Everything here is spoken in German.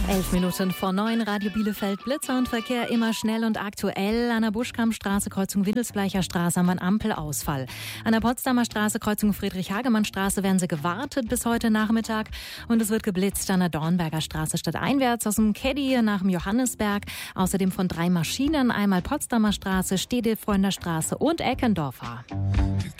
11 Minuten vor 9, Radio Bielefeld, Blitzer und Verkehr immer schnell und aktuell. An der Buschkampstraße, Kreuzung Wittelsbleicher Straße haben wir einen Ampelausfall. An der Potsdamer Straße, Kreuzung Friedrich-Hagemann-Straße werden sie gewartet bis heute Nachmittag. Und es wird geblitzt an der Dornberger Straße stadteinwärts aus dem Caddy nach dem Johannisberg. Außerdem von 3 Maschinen, einmal Potsdamer Straße, Stedefreunderstraße und Eckendorfer.